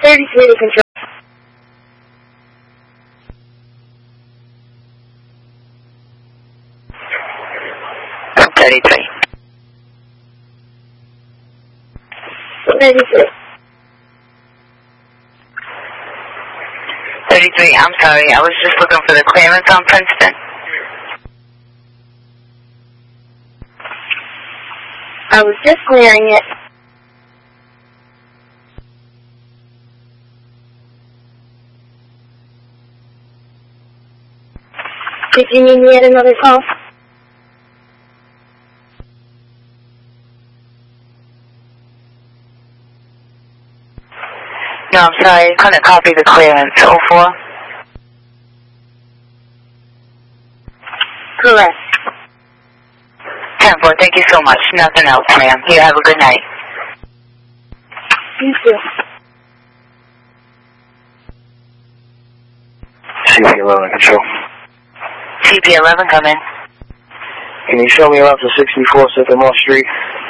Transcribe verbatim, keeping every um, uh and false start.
thirty-three to control. thirty-three. thirty-three. thirty-three, I'm sorry. I was just looking for the clearance on Princeton. I was just clearing it. Did you need me at another call? No, I'm sorry. I couldn't copy the clearance. oh four? Correct. ten four, thank you so much. Nothing else, ma'am. You have a good night. You too. C P eleven, control. C P eleven, come in. Can you show me around to sixty-four Sycamore Street?